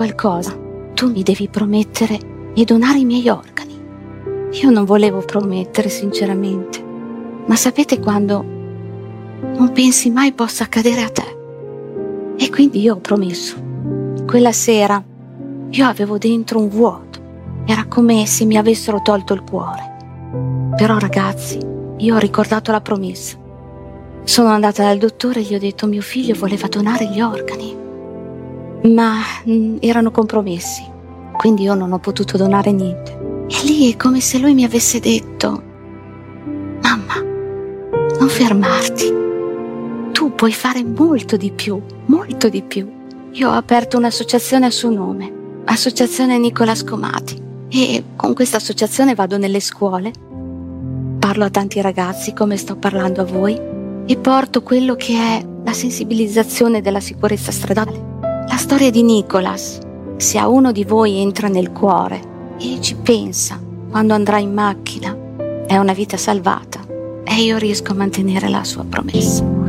qualcosa, tu mi devi promettere e donare i miei organi. Io non volevo promettere, sinceramente, ma sapete quando non pensi mai possa accadere a te? E quindi io ho promesso. Quella sera io avevo dentro un vuoto, era come se mi avessero tolto il cuore. Però ragazzi, io ho ricordato la promessa. Sono andata dal dottore e gli ho detto: mio figlio voleva donare gli organi, ma erano compromessi, quindi io non ho potuto donare niente. E lì è come se lui mi avesse detto: mamma, non fermarti, tu puoi fare molto di più, molto di più. Io ho aperto un'associazione a suo nome, Associazione Nicola Scomati, e con questa associazione vado nelle scuole, parlo a tanti ragazzi come sto parlando a voi e porto quello che è la sensibilizzazione della sicurezza stradale. La storia di Nicolas, se a uno di voi entra nel cuore e ci pensa quando andrà in macchina, è una vita salvata, e io riesco a mantenere la sua promessa.